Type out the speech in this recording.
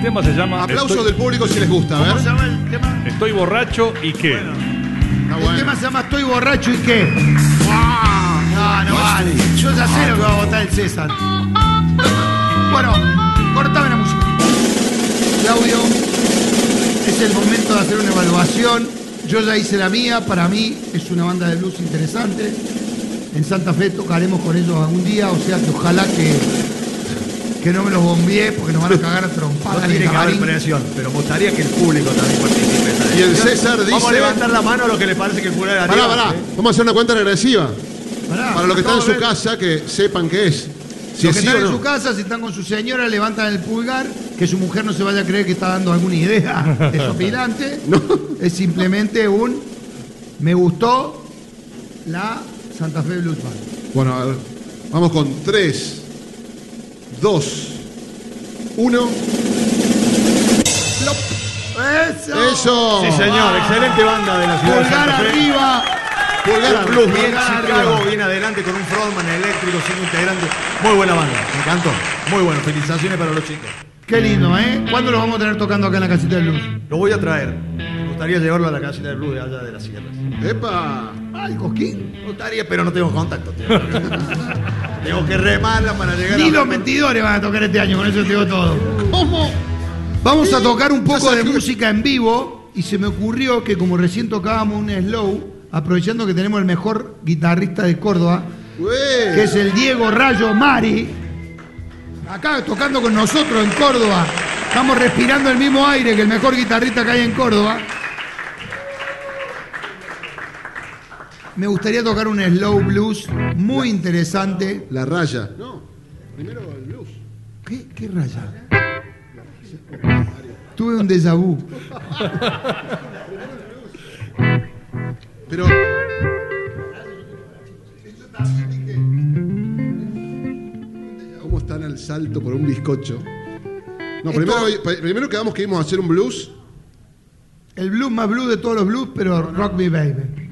tema se llama... Aplausos del público si les gusta, a ver. ¿Cómo se llama el tema? Estoy borracho y qué. Bueno, Está el tema se llama Estoy borracho y qué. No vale. Yo ya sé lo que va a votar el César. Bueno, cortame la música. Claudio, es el momento de hacer una evaluación. Yo ya hice la mía. Para mí es una banda de blues interesante. En Santa Fe tocaremos con ellos algún día. O sea que ojalá que no me los bombeé porque nos van a cagar a trompadas. No tiene que haber presión, pero me gustaría que el público también participe. Y el César dice... Vamos a levantar la mano a lo que le parece que el pulgar es Pará. Vamos a hacer una cuenta regresiva. Pará, Para los que están en acabo su de ver. casa, que sepan qué es. Si Los es que sí están o en no. su casa, si están con su señora, levantan el pulgar, que su mujer no se vaya a creer que está dando alguna idea desopilante. No. Es simplemente un me gustó la Santa Fe Blues Band. Bueno, a ver. Vamos con 3, 2, 1. ¡Eso! ¡Eso! Sí, señor, excelente banda de la ciudad de ¡Pulgar Santa Fe. arriba! Pulgar Un blues bien Pulgar Chicago, arriba. bien adelante con un frontman eléctrico, 5 integrantes. Muy buena banda, me encantó. Muy bueno, felicitaciones para los chicos. Qué lindo, ¿eh? ¿Cuándo los vamos a tener tocando acá en la casita del blues? Lo voy a traer. Me gustaría llevarlo a la casita del blues de allá de las sierras. ¡Epa! ¡Ay, Cosquín! Me gustaría, pero no tengo contacto, tío. Tengo que remarla para llegar Ni a... los mentidores van a tocar este año, con eso te digo todo. ¿Cómo? Vamos a tocar un poco de música en vivo y se me ocurrió que como recién tocábamos un slow, aprovechando que tenemos el mejor guitarrista de Córdoba, ¡Ué! que es el Diego Rayo Mari, acá tocando con nosotros en Córdoba. Estamos respirando el mismo aire que el mejor guitarrista que hay en Córdoba. Me gustaría tocar un slow blues muy interesante. La raya. No, primero el blues. ¿Qué raya? Tuve un déjà vu. Pero... ¿Cómo están al salto por un bizcocho? No, primero quedamos que íbamos a hacer un blues. El blues más blues de todos los blues, pero Rock Me Baby.